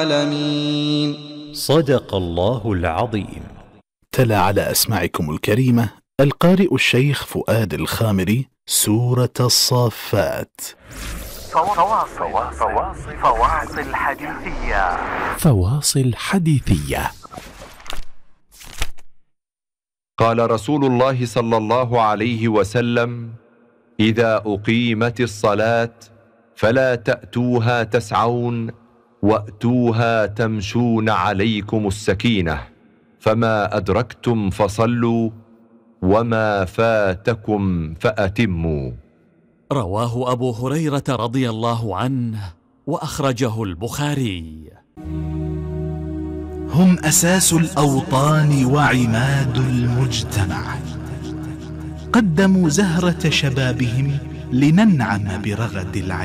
العالمين. صدق الله العظيم. تلا على أسماعكم الكريمة القارئ الشيخ فؤاد الخامري سورة الصافات. فواصل حديثية. فواصل حديثية. قال رسول الله صلى الله عليه وسلم: إذا أقيمت الصلاة فلا تأتوها تسعون وأتوها تمشون عليكم السكينة، فما أدركتم فصلوا وما فاتكم فأتموا. رواه أبو هريرة رضي الله عنه وأخرجه البخاري. هم أساس الأوطان وعماد المجتمع، قدموا زهرة شبابهم لننعم برغد العين.